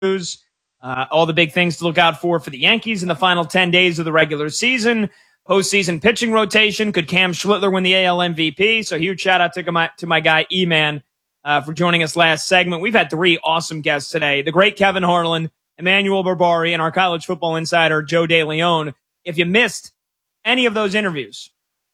news, all the big things to look out for the Yankees in the final 10 days of the regular season, postseason pitching rotation. Could Cam Schlittler win the AL MVP? So huge shout out to my guy E-Man for joining us last segment. We've had 3 awesome guests today. The great Kevin Harlan, Emmanuel Barbari, and our college football insider, Joe DeLeon. If you missed any of those interviews,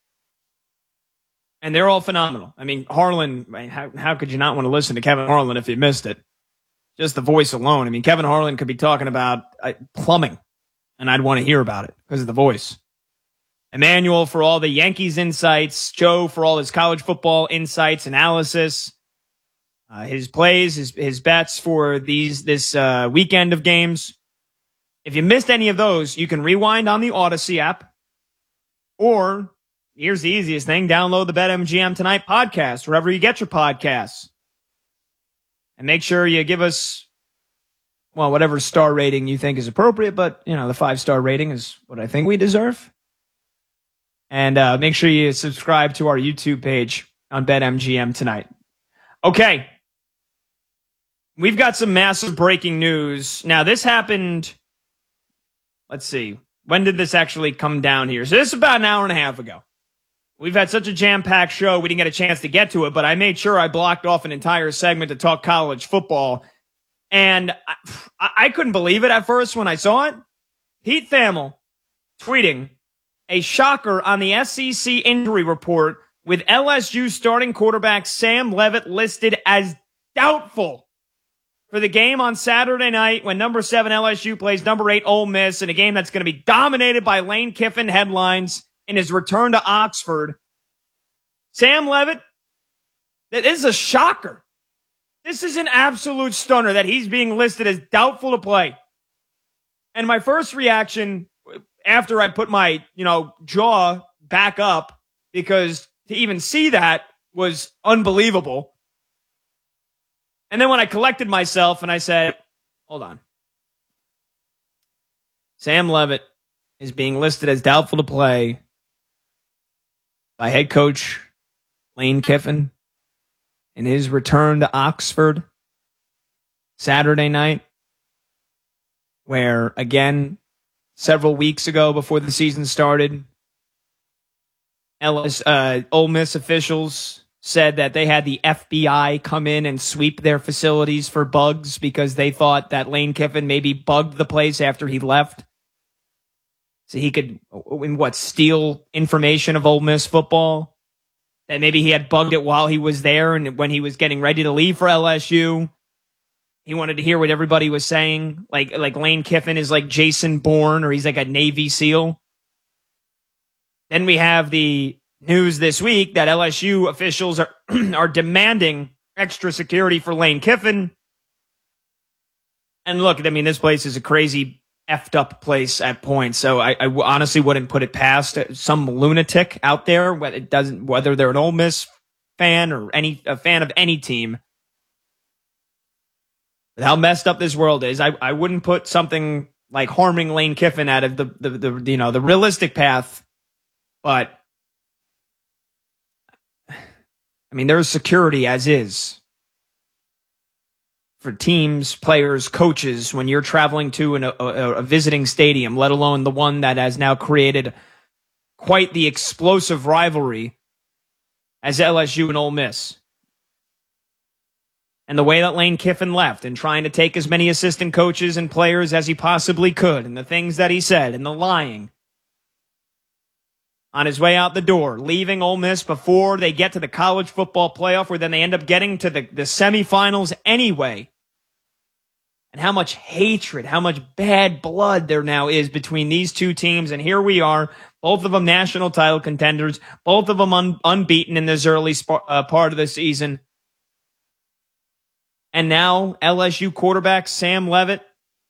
and they're all phenomenal. I mean, Harlan, how could you not want to listen to Kevin Harlan if you missed it? Just the voice alone. I mean, Kevin Harlan could be talking about plumbing, and I'd want to hear about it because of the voice. Emmanuel for all the Yankees insights. Joe for all his college football insights, analysis. His plays, his bets for this weekend of games. If you missed any of those, you can rewind on the Odyssey app. Or, here's the easiest thing, download the BetMGM Tonight podcast, wherever you get your podcasts. And make sure you give us, well, whatever star rating you think is appropriate, but, the 5-star rating is what I think we deserve. And make sure you subscribe to our YouTube page on BetMGM Tonight. Okay. We've got some massive breaking news. Now, this happened, let's see, when did this actually come down here? So this is about an hour and a half ago. We've had such a jam-packed show, we didn't get a chance to get to it, but I made sure I blocked off an entire segment to talk college football. And I couldn't believe it at first when I saw it. Pete Thamel tweeting a shocker on the SEC injury report with LSU starting quarterback Sam Leavitt listed as doubtful for the game on Saturday night when number 7 LSU plays number 8 Ole Miss in a game that's going to be dominated by Lane Kiffin headlines in his return to Oxford. Sam Leavitt, this is a shocker. This is an absolute stunner that he's being listed as doubtful to play. And my first reaction after I put my, jaw back up, because to even see that was unbelievable. And then when I collected myself and I said, hold on. Sam Leavitt is being listed as doubtful to play by head coach Lane Kiffin in his return to Oxford Saturday night, where, again, several weeks ago before the season started, Ole Miss officials said that they had the FBI come in and sweep their facilities for bugs because they thought that Lane Kiffin maybe bugged the place after he left. So he could, steal information of Ole Miss football? That maybe he had bugged it while he was there, and when he was getting ready to leave for LSU, he wanted to hear what everybody was saying. Like Lane Kiffin is like Jason Bourne, or he's like a Navy SEAL. Then we have the news this week that LSU officials are demanding extra security for Lane Kiffin. And look, this place is a crazy effed up place at points. So I honestly wouldn't put it past some lunatic out there, whether they're an Ole Miss fan or a fan of any team. But how messed up this world is, I wouldn't put something like harming Lane Kiffin out of the realistic path. But there's security as is for teams, players, coaches when you're traveling to a visiting stadium, let alone the one that has now created quite the explosive rivalry as LSU and Ole Miss. And the way that Lane Kiffin left and trying to take as many assistant coaches and players as he possibly could, and the things that he said and the lying on his way out the door, leaving Ole Miss before they get to the college football playoff, where then they end up getting to the semifinals anyway. And how much hatred, how much bad blood there now is between these two teams. And here we are, both of them national title contenders, both of them unbeaten in this early part of the season. And now LSU quarterback Sam Leavitt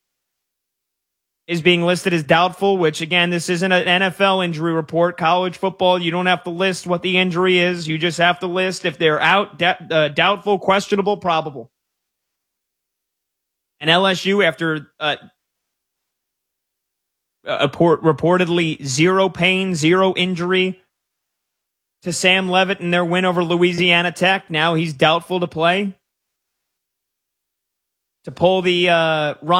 is being listed as doubtful, which, again, this isn't an NFL injury report. College football, you don't have to list what the injury is. You just have to list if they're out, doubtful, questionable, probable. And LSU, after reportedly zero pain, zero injury to Sam Leavitt in their win over Louisiana Tech, now he's doubtful to play. to pull the Ron